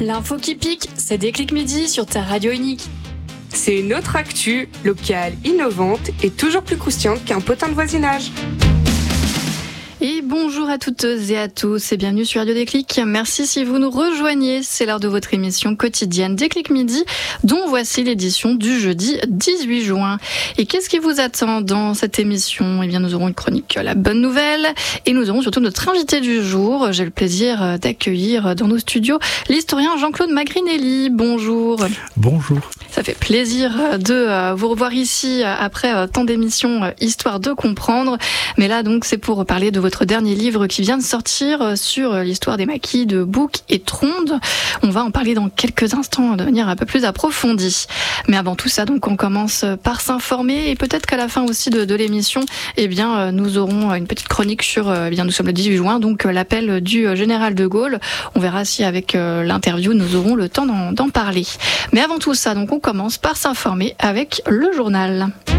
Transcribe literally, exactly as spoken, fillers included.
L'info qui pique, c'est Déclic Midi sur ta radio unique. C'est une autre actu, locale, innovante et toujours plus croustillante qu'un potin de voisinage. Et bonjour à toutes et à tous et bienvenue sur Radio Déclic. Merci si vous nous rejoignez. C'est l'heure de votre émission quotidienne Déclic Midi, dont voici l'édition du jeudi dix-huit juin. Et qu'est-ce qui vous attend dans cette émission ? Eh bien, nous aurons une chronique La Bonne Nouvelle et nous aurons surtout notre invité du jour. J'ai le plaisir d'accueillir dans nos studios l'historien Jean-Claude Magrinelli. Bonjour. Bonjour. Ça fait plaisir de vous revoir ici après tant d'émissions Histoire de comprendre. Mais là, donc, c'est pour parler de votre dernier livre qui vient de sortir sur l'histoire des maquis de Bouc et Tronde. On va en parler dans quelques instants de manière un peu plus approfondie. Mais avant tout ça, donc, on commence par s'informer et peut-être qu'à la fin aussi de, de l'émission, eh bien, nous aurons une petite chronique sur, eh bien, nous sommes le dix-huit juin, donc l'appel du général de Gaulle. On verra si avec l'interview, nous aurons le temps d'en, d'en parler. Mais avant tout ça, donc, on commence par s'informer avec le journal.